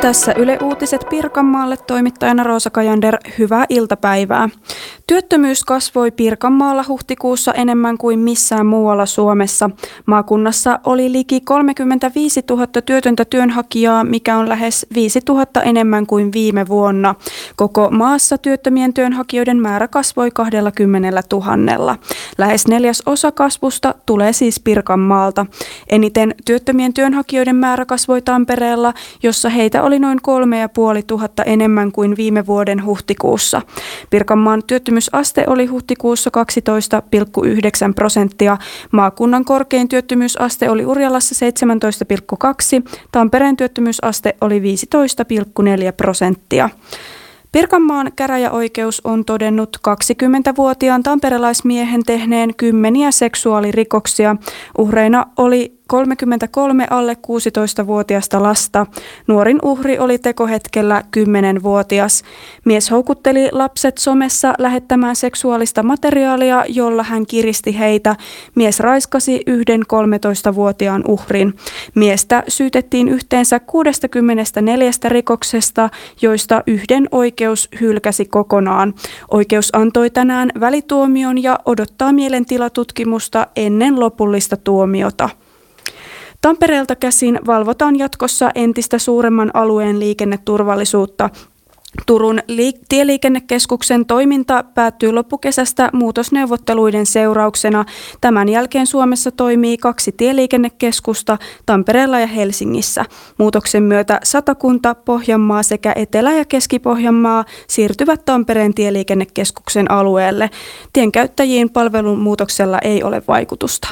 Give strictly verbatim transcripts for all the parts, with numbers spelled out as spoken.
Tässä Yle Uutiset Pirkanmaalle, toimittajana Roosa Kajander, hyvää iltapäivää. Työttömyys kasvoi Pirkanmaalla huhtikuussa enemmän kuin missään muualla Suomessa. Maakunnassa oli liki kolmekymmentäviisituhatta työtöntä työnhakijaa, mikä on lähes viisituhatta enemmän kuin viime vuonna. Koko maassa työttömien työnhakijoiden määrä kasvoi kaksikymmentätuhatta. Lähes neljäs osa kasvusta tulee siis Pirkanmaalta. Eniten työttömien työnhakijoiden määrä kasvoi Tampereella, jossa heitä oli noin kolme ja puoli tuhatta enemmän kuin viime vuoden huhtikuussa. Pirkanmaan työttömyysaste oli huhtikuussa kaksitoista pilkku yhdeksän prosenttia. Maakunnan korkein työttömyysaste oli Urjalassa seitsemäntoista pilkku kaksi. Tampereen työttömyysaste oli viisitoista pilkku neljä prosenttia. Pirkanmaan käräjäoikeus on todennut kaksikymmentävuotiaan tamperelaismiehen tehneen kymmeniä seksuaalirikoksia. Uhreina oli kolmekymmentäkolme alle kuusitoistavuotiasta lasta. Nuorin uhri oli tekohetkellä kymmenvuotias. Mies houkutteli lapset somessa lähettämään seksuaalista materiaalia, jolla hän kiristi heitä. Mies raiskasi yhden kolmetoistavuotiaan uhrin. Miestä syytettiin yhteensä kuusikymmentäneljä rikoksesta, joista yhden oikeus hylkäsi kokonaan. Oikeus antoi tänään välituomion ja odottaa mielentilatutkimusta ennen lopullista tuomiota. Tampereelta käsin valvotaan jatkossa entistä suuremman alueen liikenneturvallisuutta. Turun liik- tieliikennekeskuksen toiminta päättyy loppukesästä muutosneuvotteluiden seurauksena. Tämän jälkeen Suomessa toimii kaksi tieliikennekeskusta Tampereella ja Helsingissä. Muutoksen myötä Satakunta, Pohjanmaa sekä Etelä- ja Keski-Pohjanmaa siirtyvät Tampereen tieliikennekeskuksen alueelle. Tienkäyttäjiin palvelun muutoksella ei ole vaikutusta.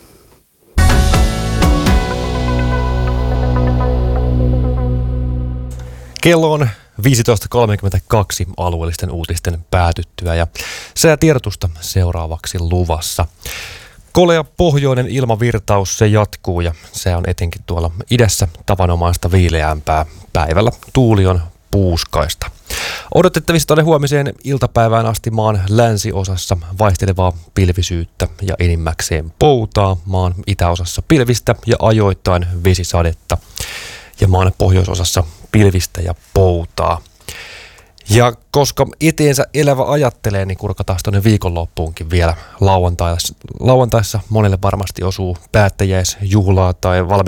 Kello on viisitoista kolmekymmentäkaksi alueellisten uutisten päätyttyä ja säätiedotusta seuraavaksi luvassa. Kolea pohjoinen ilmavirtaus, se jatkuu ja se on etenkin tuolla idässä tavanomaista viileämpää. Päivällä tuuli on puuskaista. Odotettavissa tuonne huomiseen iltapäivään asti maan länsiosassa vaihtelevaa pilvisyyttä ja enimmäkseen poutaa. Maan itäosassa pilvistä ja ajoittain vesisadetta ja maan pohjoisosassa pilvistä ja poutaa. Ja koska eteensä elävä ajattelee, niin kurkataan tuonne viikonloppuunkin vielä lauantaissa. Lauantaissa monelle varmasti osuu päättäjäisjuhlaa tai valmi